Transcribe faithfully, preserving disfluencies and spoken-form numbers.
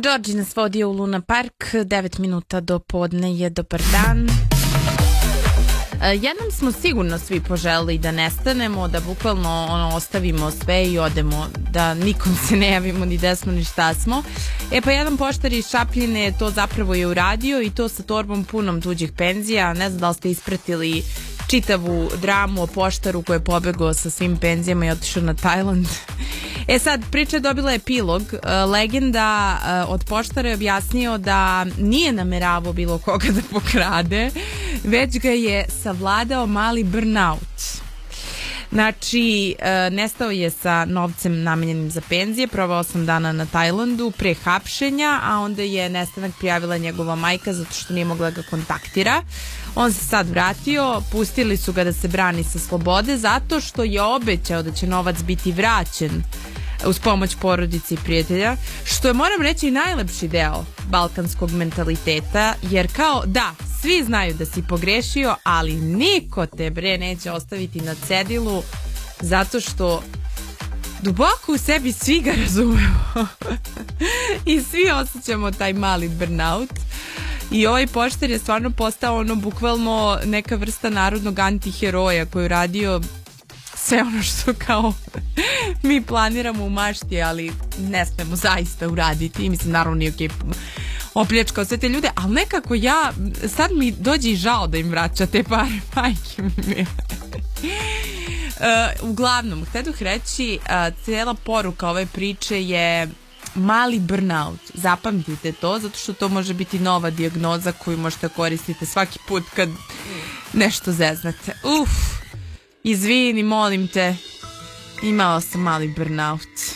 Đorđe nas vodio u Luna Park, devet minuta do podne je, dobar dan. Jednom smo sigurno svi poželili da nestanemo, da bukvalno ono, ostavimo sve i odemo, da nikom se ne javimo ni gde smo ni šta smo. E pa jedan poštar iz Šapljine to zapravo je uradio i to sa torbom punom tuđih penzija. Ne znam da li ste ispratili čitavu dramu o poštaru koji je pobegao sa svim penzijama i otišao na Tajland. E sad, priča je dobila epilog. Legenda od poštara je objasnio da nije nameravao bilo koga da pokrade, već ga je savladao mali burnout. Znači, nestao je sa novcem namenjenim za penzije, provao osam dana na Tajlandu pre hapšenja, a onda je nestanak prijavila njegova majka zato što nije mogla ga kontaktira. On se sad vratio, pustili su ga da se brani sa slobode zato što je obećao da će novac biti vraćen uz pomoć porodice i prijatelja, što je, moram reći, najlepši deo balkanskog mentaliteta, jer kao da, svi znaju da si pogrešio, ali niko te bre neće ostaviti na cedilu zato što duboko u sebi svi ga razumemo i svi osjećamo taj mali burnout. I ovaj poštar je stvarno postao ono bukvalno neka vrsta narodnog antiheroja koji je radio sve ono što kao mi planiramo u mašti, ali ne smemo zaista uraditi. I mislim, naravno nije okej opljačkao sve te ljude, ali nekako ja, sad mi dođe i žao da im vraća te pare, majke mi. uh, uglavnom, hteduh reći, uh, cijela poruka ove priče je mali burnout. Zapamtite to, zato što to može biti nova dijagnoza koju možete koristiti svaki put kad nešto zeznate. Uf, izvini, molim te, imala sam mali burnout.